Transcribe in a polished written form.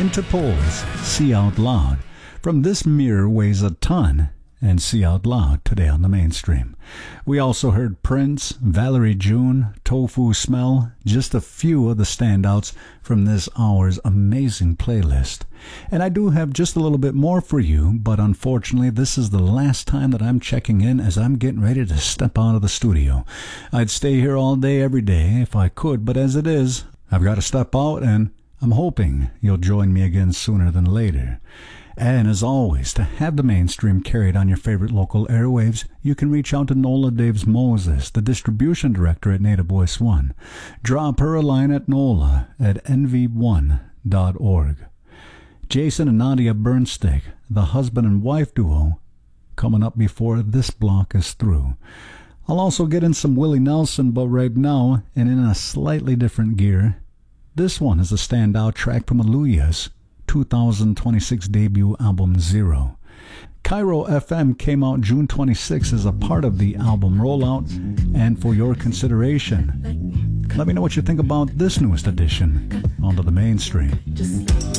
Interpol's See Out Loud from This Mirror Weighs a Ton and See Out Loud today on the mainstream. We also heard Prince, Valerie June, Tofu Smell, just a few of the standouts from this hour's amazing playlist. And I do have just a little bit more for you, but unfortunately this is the last time that I'm checking in as I'm getting ready to step out of the studio. I'd stay here all day every day if I could, but as it is, I've got to step out, and I'm hoping you'll join me again sooner than later. And as always, to have the mainstream carried on your favorite local airwaves, you can reach out to Nola Daves Moses, the distribution director at Native Voice One. Drop her a line at nola@nv1.org. Jason and Nadia Bernstick, the husband and wife duo, coming up before this block is through. I'll also get in some Willie Nelson, but right now, and in a slightly different gear, this one is a standout track from Aluya's 2026 debut album Zero. Cairo FM came out June 26 as a part of the album rollout, and for your consideration, let me know what you think about this newest edition onto the mainstream.